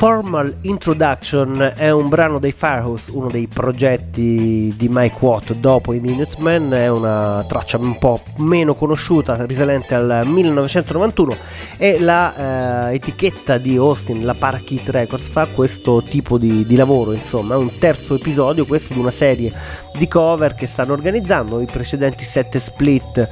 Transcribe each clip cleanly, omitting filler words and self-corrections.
Formal Introduction è un brano dei Firehouse, uno dei progetti di Mike Watt dopo i Minutemen. È una traccia un po' meno conosciuta, risalente al 1991, e la etichetta di Austin, la Parakeet Records, fa questo tipo di lavoro. Insomma, è un terzo episodio questo di una serie di cover che stanno organizzando. I precedenti 7 split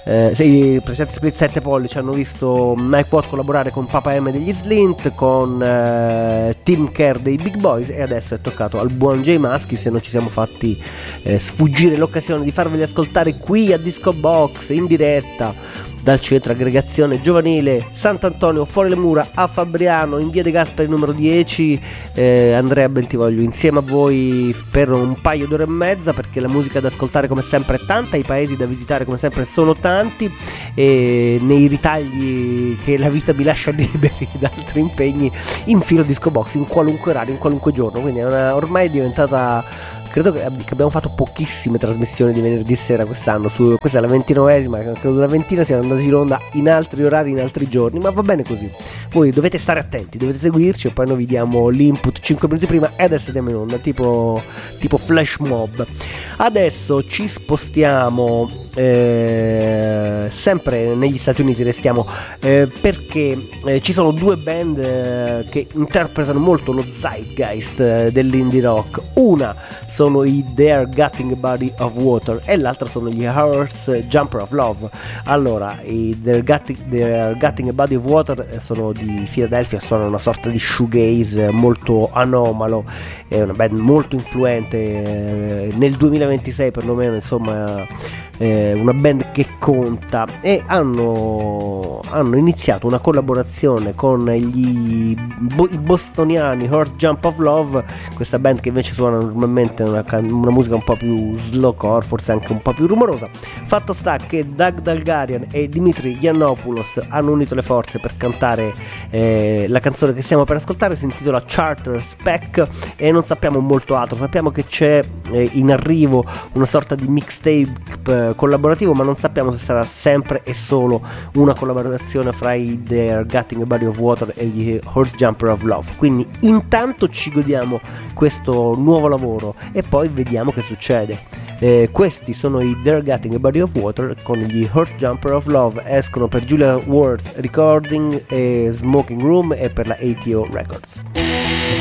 7 pollici hanno visto Mike Watt collaborare con Papa M degli Slint, con Tim Kerr dei Big Boys, e adesso è toccato al buon Jay Maschi. Se non ci siamo fatti sfuggire l'occasione di farveli ascoltare qui a Disco Box in diretta dal centro aggregazione giovanile Sant'Antonio fuori le mura a Fabriano, in via De Gasperi numero 10, Andrea Bentivoglio insieme a voi per un paio d'ore e mezza, perché la musica da ascoltare come sempre è tanta, i paesi da visitare come sempre sono tanti, e nei ritagli che la vita mi lascia liberi da altri impegni infilo Disco Box in qualunque orario, in qualunque giorno. Quindi ormai è diventata, credo che abbiamo fatto pochissime trasmissioni di venerdì sera quest'anno, questa è la 29esima, credo una ventina siamo andati in onda in altri orari, in altri giorni, ma va bene così. Voi dovete stare attenti, dovete seguirci, e poi noi vi diamo l'input 5 minuti prima e adesso andiamo in onda, tipo flash mob. Adesso ci spostiamo sempre negli Stati Uniti, restiamo perché ci sono due band che interpretano molto lo zeitgeist dell'indie rock. Una sono i They're Gutting a Body of Water e l'altra sono gli Horse Jumper of Love. Allora, i They're Gutting a Body of Water sono di Philadelphia, sono una sorta di shoegaze molto anomalo, è una band molto influente nel 2026 perlomeno, insomma una band che conta, e hanno iniziato una collaborazione con i bostoniani Horse Jump of Love, questa band che invece suona normalmente una musica un po' più slowcore, forse anche un po' più rumorosa. Fatto sta che Doug Dalgarian e Dimitri Yiannopoulos hanno unito le forze per cantare la canzone che stiamo per ascoltare, si intitola Charter Spec, e non sappiamo molto altro. Sappiamo che c'è in arrivo una sorta di mixtape collaborativo, ma non sappiamo se sarà sempre e solo una collaborazione fra i They're Gutting a Body of Water e gli Horse Jumper of Love. Quindi intanto ci godiamo questo nuovo lavoro e poi vediamo che succede. Questi sono i They're Gutting a Body of Water con gli Horse Jumper of Love, escono per Julia Words Recording e Smoking Room e per la ATO Records.